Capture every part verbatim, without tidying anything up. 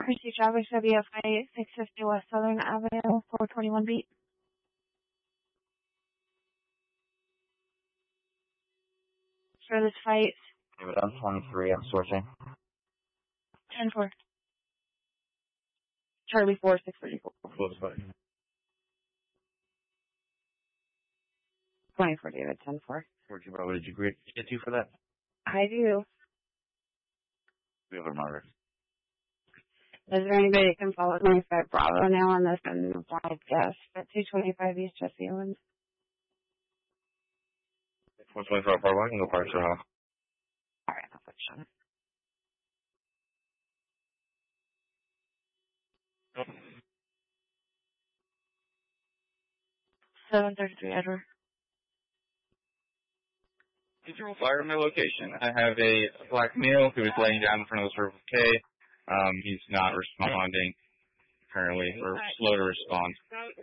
Christy Travis, W F I six fifty West Southern Avenue, four twenty-one beat. For this fight. Give it on twenty-three, I'm sourcing. ten four. Charlie four, six thirty-four. Close button. twenty-four, David, ten four. fourteen, Bravo, did you get you for that? I do. The other mother. Is there anybody that can follow twenty-five Bravo now on this and wild guess? At two twenty-five East Jesse Owens. one twenty-five Bravo, I can go park your house. Alright, I'll put you on. seven thirty-three Edward. Control fire in my location. I have a black male who is laying down in front of the Circle K. Um, he's not responding currently, or slow to respond.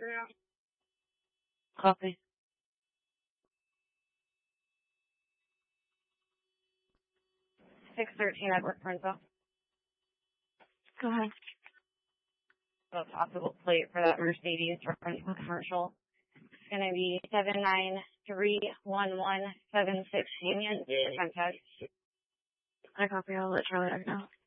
Copy. six thirteen Edward Prince. Go ahead. The possible plate for that Mercedes reference commercial. It's going to be seven nine three one one seven six Union. I copy. I'll let Charlie know.